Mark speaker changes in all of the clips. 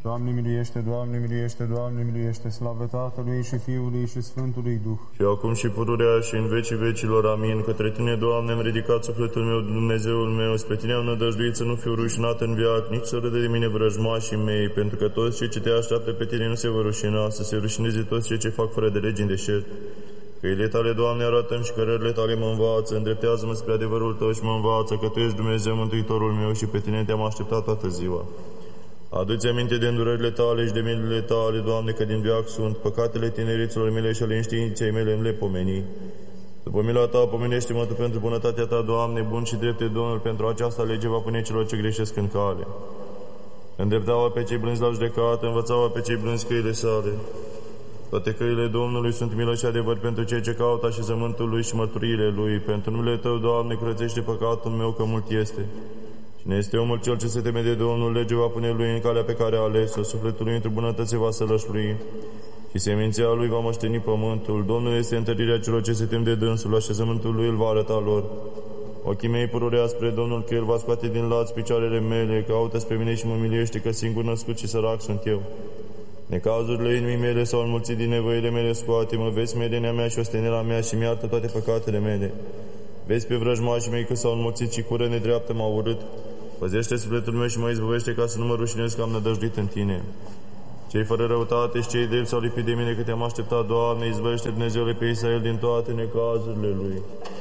Speaker 1: Doamne miluiește, Doamne miluiește, Doamne miluiește, slavă Tatălui și Fiului și Sfântului Duh.
Speaker 2: Și acum și pururea și în vecii vecilor, amin. Către Tine, Doamne, am ridicat sufletul meu, Dumnezeul meu, spre Tine am nădăjduit să nu fiu rușinat în viață, nici să râde de mine vrăjmașii mei, pentru că toți cei ce Te așteaptă pe Tine nu se vor rușina, să se rușineze toți cei ce fac fără de legi în deșert. Căile Tale, Doamne, arată-mi și cărările Tale mă învață, îndreptează-mă spre adevărul Tău și mă învață, că Tu ești Dumnezeu, Mântuitorul meu și pe Tine Te-am așteptat toată ziua. Adu-ți aminte de îndurările Tale și de milele Tale, Doamne, că din veac sunt păcatele tinereților mele și ale înștiinței mele îmi le pomeni. După mila Ta, pomenește-mă Tu pentru bunătatea Ta, Doamne, bun și drept e Domnul, pentru aceasta lege va pune celor ce greșesc în cale. Îndrepta-o pe cei blânzi la judecată, învăța-o pe cei blânzi căile sale. Toate căile Domnului sunt milă și adevăr pentru cei ce caută așezământul Lui și mărturiile Lui. Pentru numele Tău, Doamne, curățește păcatul meu, că mult este. Cine este omul cel ce se teme de Domnul, lege va pune lui în calea pe care a ales-o, sufletul lui într-o bunătăți va sălășlui și seminția lui va moșteni pământul. Domnul este întărirea celor ce se tem de dânsul, așezământul lui îl va arăta lor. Ochii mei pururea spre Domnul, că El va scoate din laț picioarele mele, caută spre mine și mă miliește, că singur născut și sărac sunt eu. Necazurile inimii mele s-au înmulțit din nevoile mele, scoate-mă, vezi smerenia mea și osteneala mea și mi-iartă toate păcatele mele. Vezi pe vrăjmașii mei că s-au înmulțit și cură nedreaptă m-au urât. Păzește sufletul meu și mă izbăvește ca să nu mă rușinez că am nădăjduit în Tine. Cei fără răutate și cei de el s-au lipit de mine, că Te-am așteptat, Doamne, izbăvește Dumnezeule pe Israel din toate necazurile lui.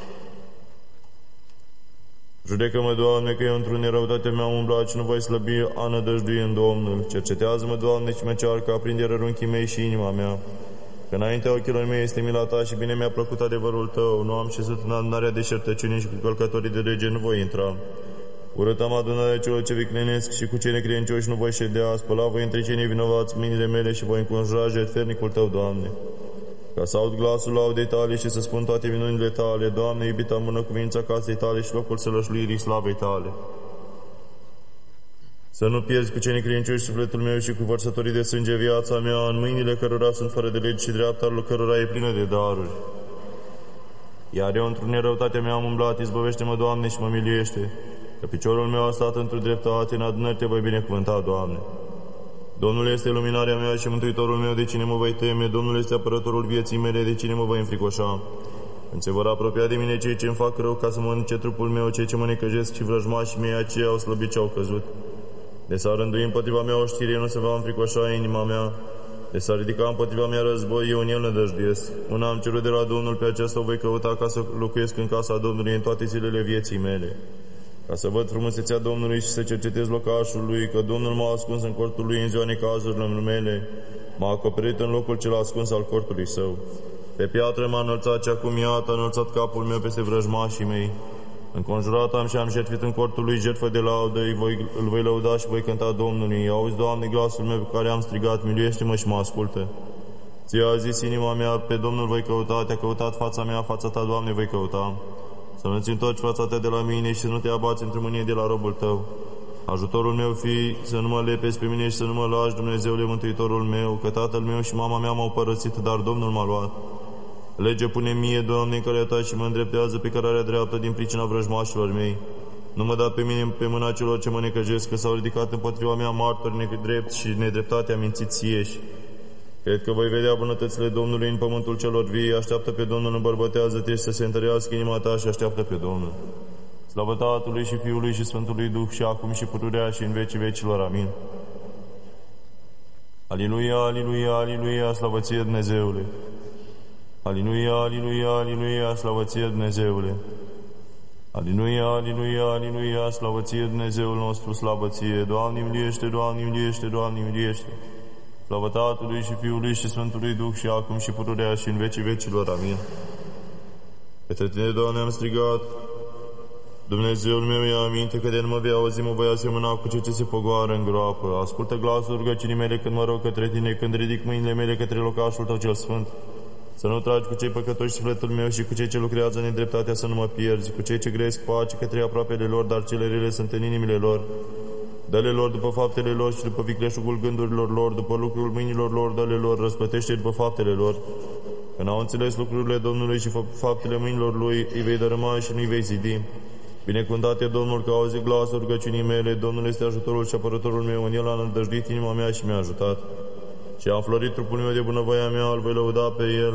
Speaker 2: Judecă-mă, Doamne, că eu într-o nerăutate mi-am umblat și nu voi slăbi a nădăjdui în Domnul. Cercetează-mă, Doamne, și mă cearcă, aprinde rărunchii mei și inima mea. Că înaintea ochilor mei este mila Ta și bine mi-a plăcut adevărul Tău. Nu am șezut în adunarea deșertăciunii și cu călcătorii de lege nu voi intra. Urât am adunarea celor ce viclenesc și cu cei necredincioși nu voi ședea. Spăla voi între cei nevinovați mâinile mele și voi înconjura jertfernicul Tău, Doamne. Ca să aud glasul laudei Tale și să spun toate minunile Tale, Doamne, iubita în bună cuvința casei Tale și locul sălășluirii slavei Tale. Să nu pierzi cu cei necredincioși sufletul meu și cu vărsătorii de sânge viața mea, în mâinile cărora sunt fără de legi și dreapta lui cărora e plină de daruri. Iar eu într-o nerăutate mea am umblat, izbăvește-mă, Doamne, și mă miliește, că piciorul meu a stat într-o dreptate, în adunări Te voi binecuvânta, Doamne. Domnul este luminarea mea și mântuitorul meu, de cine mă voi teme? Domnul este apărătorul vieții mele, de cine mă voi înfricoșa? Când se vor apropia de mine cei ce îmi fac rău ca să mănânce trupul meu, cei ce mă necăjesc și vrăjmașii mei, aceia au slăbit ce au căzut. De s-ar rândui împotriva mea o știre, nu se va înfricoșa inima mea. De s-ar ridica împotriva mea război, eu în el nădăjduiesc. Una am cerut de la Domnul, pe aceasta o voi căuta, ca să locuiesc în casa Domnului în toate zilele vieții mele. Ca să văd frumusețea Domnului și să cercetez locașul Lui, că Domnul m-a ascuns în cortul Lui în ziua necazurilor mele, m-a acoperit în locul cel ascuns al cortului Său. Pe piatră m-a înălțat și acum iată, a înălțat capul meu peste vrăjmașii mei. Înconjurat am și am jertfit în cortul Lui jertfă de laudă, îl voi lăuda și voi cânta Domnului. Auzi, Doamne, glasul meu pe care am strigat, miluiește-mă și mă ascultă. Ție a zis inima mea, pe Domnul voi căuta, Te-a căutat fața mea, fața Ta, Doamne, voi căuta. Să nu-ți întorci fața Ta de la mine și să nu Te abați într-o mânie de la robul Tău. Ajutorul meu fi să nu mă lepezi pe mine și să nu mă lași, Dumnezeule, Mântuitorul meu, că tatăl meu și mama mea m-au părăsit, dar Domnul m-a luat. Lege pune mie, Doamne, în calea Ta și mă îndreptează pe cărarea dreaptă din pricina vrăjmașilor mei. Nu mă da pe mine pe mâna celor ce mă necăjesc, că s-au ridicat împotriva mea martori nedrepți și nedreptatea mințiți ieși. Cred că voi vedea bunătățile Domnului în pământul celor vii, așteaptă pe Domnul, îmbărbătează-te și să se întărească inima ta și așteaptă pe Domnul. Slavă Tatălui și Fiului și Sfântului Duh și acum și pururea și în vecii vecilor. Amin. Aliluia, aliluia, aliluia, slavă Ție, Dumnezeule! Aliluia, aliluia, aliluia, slavă Ție, Dumnezeule! Aliluia, aliluia, aliluia, slavă Ție, Dumnezeul nostru, slavă Ție! Doamne miliește, Doamne miliește, Doamne miliește! Slavă Tatălui și Fiului și Sfântului Duh și acum și pururea și în vecii vecilor. Amin. Către Tine, Doamne, am strigat. Dumnezeul meu, ia aminte că de nu mă vei auzi, mă voi asemăna cu cei ce se pogoară în groapă. Ascultă glasul rugăciunii mele când mă rog către Tine, când ridic mâinile mele către locașul Tău cel sfânt. Să nu tragi cu cei păcătoși sufletul meu și cu cei ce lucrează nedreptatea să nu mă pierzi, cu cei ce gresc pace către aproapele lor, dar cele rele sunt în inimile lor. Dă-le lor după faptele lor și după vicleșugul gândurilor lor, după lucrul mâinilor lor, dă-le lor, răsplătește după faptele lor. Când au înțeles lucrurile Domnului și faptele mâinilor Lui, îi vei dărâma și nu îi vei zidi. Binecuvântat e Domnul că a auzit glasul rugăciunii mele, Domnul este ajutorul și apărătorul meu, în El a nădăjduit inima mea și mi-a ajutat. Și a înflorit trupul meu de bunăvoia mea, îl voi lăuda pe El.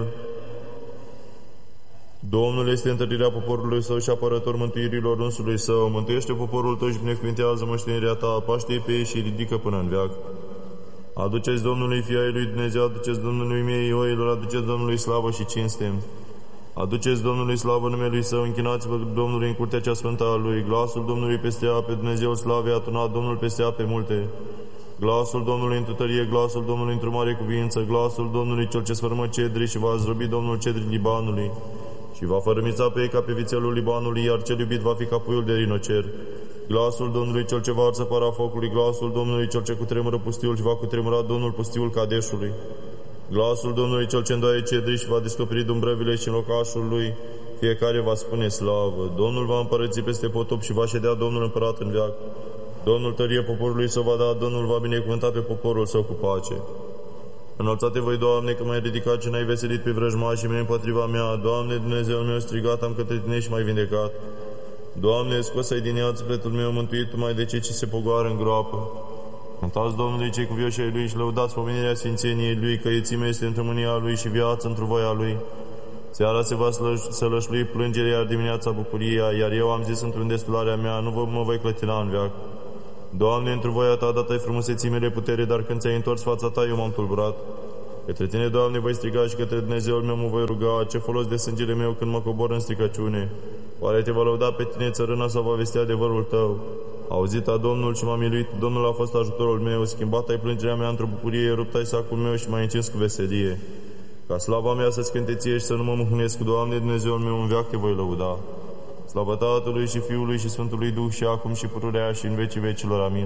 Speaker 2: Domnul este întărirea poporului Său și apărător mântuirilor însului Său. Mântuiește poporul Tău și binecuvintează moștenirea Ta, paște pe ei și ridică până în veac. Aduceți Domnului fii ai lui Dumnezeu, aduceți Domnului miei oilor, aduceți Domnului slavă și cinste. Aduceți Domnului slavă numelui Său, închinați-vă Domnului în curtea cea sfântă a Lui. Glasul Domnului peste ape, Dumnezeul slavei a tunat Domnul peste ape multe. Glasul Domnului într-o tărie, glasul Domnului într-o mare cuvință, glasul Domnului cel ce sfărâmă cedri și va zdrobi Domnul cedrii Libanului. Și va fărâmița pe ei ca pe vițelul Libanului, iar cel iubit va fi ca puiul de rinocer. Glasul Domnului cel ce va arță para focului, glasul Domnului cel ce cutremură pustiul și va cutremura Domnul pustiul Cadeșului. Glasul Domnului cel ce îndoaie cedri și va descoperi dumbrăvile și în locașul lui, fiecare va spune slavă. Domnul va împărăți peste potop și va ședea Domnul împărat în veac. Domnul tărie poporului Său va da, Domnul va binecuvânta pe poporul Său cu pace. Înălțate voi, Doamne, că m-ai ridicat și n-ai veselit pe vrăjmașii mei împotriva mea. Doamne, Dumnezeul meu, strigat am către Tine și m-ai vindecat. Doamne, scos-ai din iad sufletul meu, mântuit mai de cei ce se pogoară în groapă. Cântați Domnului cei cuvioși ai Lui și lăudați pomenirea sfințeniei Lui, că iețimea este într-o mânia Lui și viață într-o voia Lui. Seara se va sălășlui plângerea, iar dimineața bucuria, iar eu am zis într-un destularea mea, nu mă voi clătina în veac. Doamne, într-o voia Ta dat-ai frumuseții mele putere, dar când ți-ai întors fața Ta, eu m-am tulburat. Către Tine, Doamne, voi striga și către Dumnezeul meu mă voi ruga. Ce folos de sângele meu când mă cobor în stricăciune? Oare Te va lăuda pe Tine țărâna sau va vesti adevărul Tău? Auzit a Domnul și m-a miluit, Domnul a fost ajutorul meu, schimbat ai plângerea mea într-o bucurie, rupt ai sacul meu și m-ai încins cu veselie. Ca slava mea să-ți cânte Ție și să nu mă mâhnesc, Doamne, Dumnezeul meu, în veac Te voi lăuda. Slavă Tatălui și Fiului și Sfântului Duh și acum și pururea și în vecii vecilor. Amin.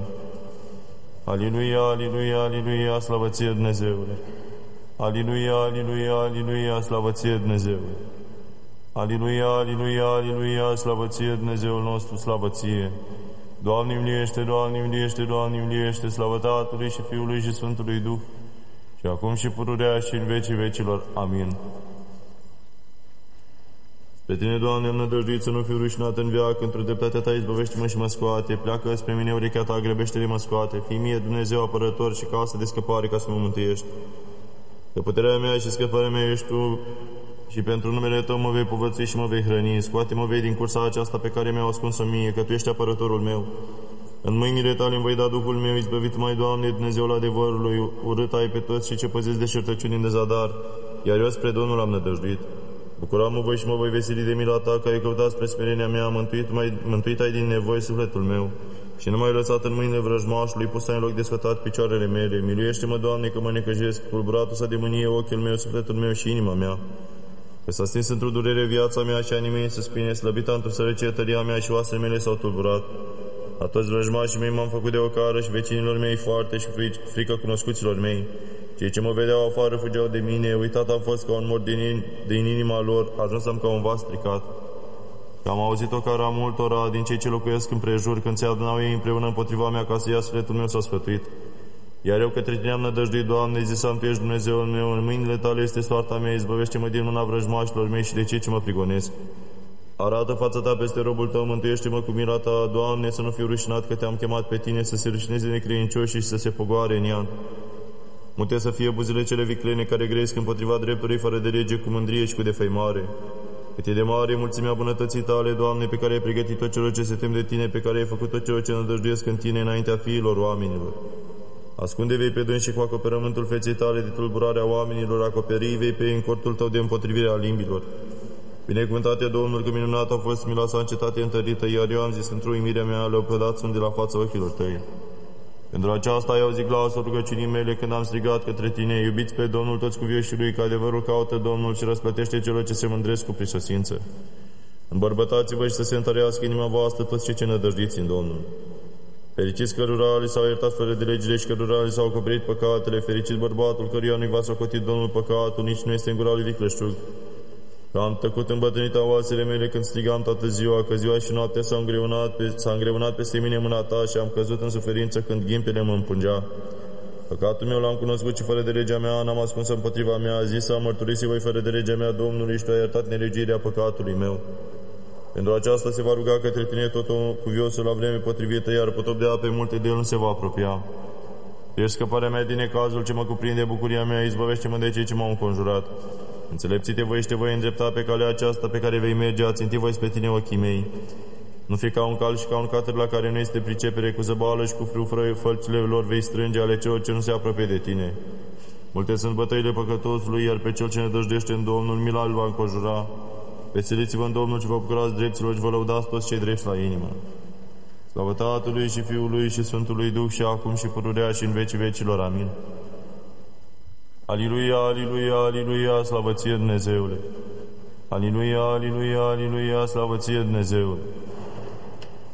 Speaker 2: Aliluia, aliluia, aliluia, slavă Ție, Dumnezeule. Aliluia, aliluia, aliluia, slavă Ție, Dumnezeule. Aliluia, aliluia, aliluia, slavă Ție, Dumnezeul nostru, slavă Ție. Doamne, miliește, Doamne, miliește, Doamne, miliește, slavă Tatălui și Fiului și Sfântului Duh, și acum și pururea și în vecii vecilor. Amin. Pe Tine, Doamne, am nădăjduit să nu fiu rușinat în veac, într-o dreptatea Ta izbăvește-mă și mă scoate, pleacă spre mine urechea Ta, grăbește-le mă scoate, fii mie Dumnezeu apărător și casă de scăpare ca să mă mântuiești. Că puterea mea și scăparea mea ești Tu, și pentru numele Tău mă vei povățui și mă vei hrăni. Scoate-mă vei din cursa aceasta pe care mi-au ascuns-o mie, că Tu ești apărătorul meu. În mâinile Tale îmi voi da Duhul meu, izbăvit mai, Doamne, Dumnezeul adevărului, urât ai pe toți și ce păzesc de șertăciuni în dezadar, iar eu spre Domnul am nădăjduit. Bucura-mă voi și mă voi veseli de mila Ta, că ai căutat spre smerenia mea, mântuit ai din nevoi sufletul meu, și nu m-ai lăsat în mâinile vrăjmașului, pus ai în loc de sfătat picioarele mele. Miluiește-mă, Doamne, că mă necăjesc, pulburatul să de mânie ochiul meu, sufletul meu și inima mea. Că s-a stins într-o durere viața mea și anii mei să spine, slăbita într-o sărăcie tăria mea și oasele mele s-au tulburat. A toți vrăjmașii mei m-am făcut de ocară și vecinilor mei foarte și frică cunoscuților mei. Cei ce mă vedeau afară fugeau de mine, uitat am fost ca un mor din inima lor, ajuns am ca un vas stricat. Că am auzit ocara multora din cei ce locuiesc împrejur, când se adunau ei împreună împotriva mea ca să ia sufletul meu s-a sfătuit. Iar eu către Tine am nădăjduit, Doamne, zisam, Tu ești Dumnezeul meu, în mâinile Tale este soarta mea, izbăvește-mă din mâna vrăjmașilor mei și de cei ce mă prigonesc. Arată fața Ta peste robul Tău, mântuiește-mă cu mila Ta, Doamne, să nu fiu rușinat, că Te-am chemat pe Tine, să se rușineze necredincioșii și să se pogoare în iad. Mute să fie buzile cele viclene care gresc împotriva dreptului fără de lege, cu mândrie și cu defăimare. Cât e de mare mulțimea bunătății Tale, Doamne, pe care ai pregătit tot celor ce se tem de Tine, pe care ai făcut tot celor ce nădăjduiesc în Tine înaintea fiilor oamenilor. Ascunde-vei pe dânsi cu acoperământul feței Tale de tulburarea oamenilor, acoperi-vei pe ei în cortul Tău de împotrivire a limbilor. Binecuvântate Domnul, că minunat a fost mila Sa în cetate întărită, iar eu am zis într-o uimirea mea, leopădat sunt de la fața ochilor Tăi. Pentru aceasta ai auzit glasul rugăciunii mele când am strigat către Tine, iubiți pe Domnul toți cuvioșii Lui, că adevărul caută Domnul și răsplătește celor ce se mândresc cu prisosință. Îmbărbătați-vă și să se întărească inima voastră toți cei ce nădăjduiți în Domnul. Fericiți cărora li s-au iertat fără de legile și cărora li s-au acoperit păcatele, fericit bărbatul căruia nu-i va socotit Domnul păcatul, nici nu este în gura lui vicleșug. Că am tăcut îmbătrânita oasele mele când strigam toată ziua, că ziua și noaptea s-a îngreunat peste mine mâna Ta și am căzut în suferință când ghimpele mă împungea. Păcatul meu l-am cunoscut și fără de legea mea n-am ascuns împotriva mea, zis să mărturisi voi fără de legea mea Domnului și Tu ai iertat nelegiuirea păcatului meu. Pentru aceasta se va ruga către tine tot cuviosul la vreme potrivită, iar potop de ape multe de el nu se va apropia. Ești scăparea mea din necazul ce mă cuprinde, bucuria mea, izbăvește-mă de cei ce m-au înconjurat. Înțelepțite voi și te voi îndrepta pe calea aceasta pe care vei merge, aținti voi spre tine ochii mei. Nu fi ca un cal și ca un catâr la care nu este pricepere, cu zăbală și cu frâufră fălcile lor vei strânge ale celor ce nu se apropie de tine. Multe sunt bătăile păcătosului, iar pe cel ce ne dăjdește în Domnul, mila îl va înconjura. Veseliți-vă în Domnul și vă bucurați drepților și vă lăudați toți cei drepți la inimă. Slavă Tatălui și Fiului și Sfântului Duh și acum și pururea și în vecii vecilor. Amin. Aliluia, aliluia, aliluia, slavă ție, Dumnezeule! Aliluia, aliluia, aliluia, slavă ție, Dumnezeule!